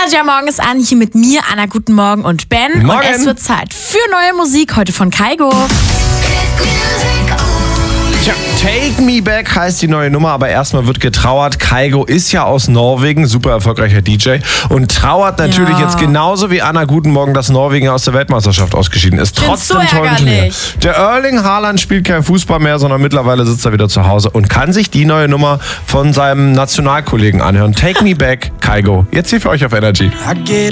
Energy am Morgen ist an, hier mit mir, Anna, guten Morgen und Ben. Morgen. Und es wird Zeit für neue Musik, heute von Kygo. Tja, Take Me Back heißt die neue Nummer, aber erstmal wird getrauert. Kygo ist ja aus Norwegen, super erfolgreicher DJ und trauert natürlich jetzt genauso wie Anna guten Morgen, dass Norwegen aus der Weltmeisterschaft ausgeschieden ist. Trotzdem so tollen Turnier. ärgerlich. Der Erling Haaland spielt kein Fußball mehr, sondern mittlerweile sitzt er wieder zu Hause und kann sich die neue Nummer von seinem Nationalkollegen anhören. Take Me Back, Kygo. Jetzt hier für euch auf Energy.